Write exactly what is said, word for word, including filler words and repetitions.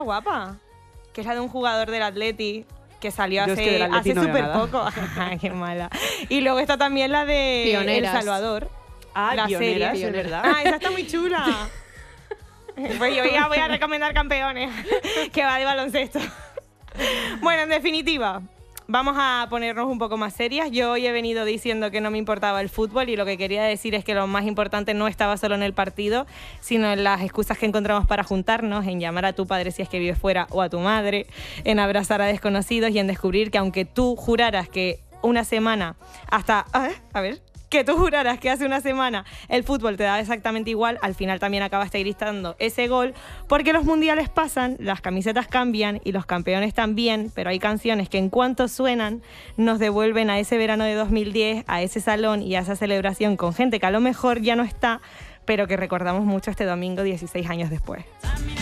guapa, que es la de un jugador del Atleti que salió Yo hace, es que del Atleti hace no veo súper nada. poco. Qué mala. Y luego está también la de Pioneras. El Salvador. Ah, la Pioneras, serie. es verdad. Ah, esa está muy chula. Pues yo ya voy a recomendar Campeones, que va de baloncesto. Bueno, en definitiva, vamos a ponernos un poco más serias. Yo hoy he venido diciendo que no me importaba el fútbol y lo que quería decir es que lo más importante no estaba solo en el partido, sino en las excusas que encontramos para juntarnos, en llamar a tu padre si es que vive fuera o a tu madre, en abrazar a desconocidos y en descubrir que aunque tú juraras que una semana hasta... A ver, a ver... que tú juraras que hace una semana el fútbol te daba exactamente igual, al final también acabaste gritando ese gol, porque los mundiales pasan, las camisetas cambian y los campeones también, pero hay canciones que en cuanto suenan nos devuelven a ese verano de dos mil diez, a ese salón y a esa celebración con gente que a lo mejor ya no está, pero que recordamos mucho este domingo dieciséis años después.